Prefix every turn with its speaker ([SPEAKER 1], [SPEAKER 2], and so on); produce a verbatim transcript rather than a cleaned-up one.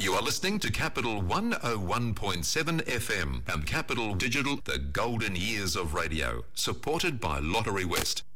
[SPEAKER 1] You are listening to Capital one oh one point seven F M and Capital Digital, the golden years of radio, supported by Lottery West.